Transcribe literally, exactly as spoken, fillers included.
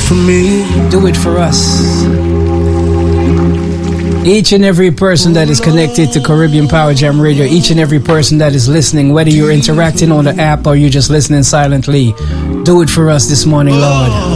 for me. Do it for us. Each and every person that is connected to Caribbean Power Jam Radio, each and every person that is listening, whether you're interacting on the app or you're just listening silently, do it for us this morning, Lord.